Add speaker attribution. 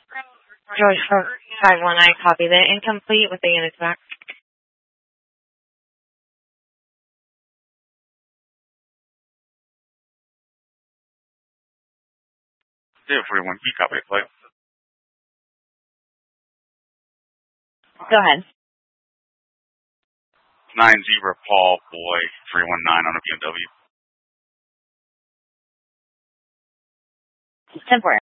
Speaker 1: George 519, copy that. Incomplete with the units back.
Speaker 2: 41, key copy, flight.
Speaker 1: Go ahead.
Speaker 2: 90 Paul Boy 319 on a BMW.
Speaker 1: 10-4.